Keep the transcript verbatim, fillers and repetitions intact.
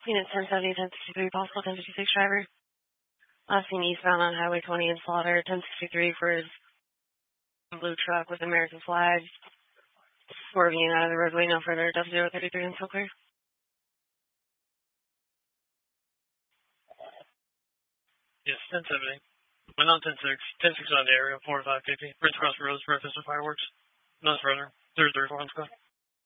Unit ten seventy, ten sixty-three, possible ten fifty-six driver. Last seen eastbound on Highway twenty in Slaughter, ten sixty-three for his blue truck with American flag. Swerving out of the roadway, no further, W zero thirty-three and so clear. Yes, ten seventy. Went on ten six. ten six on the area, four five fifty. Rinse across the roads for official fireworks. None further. zero three four on squad.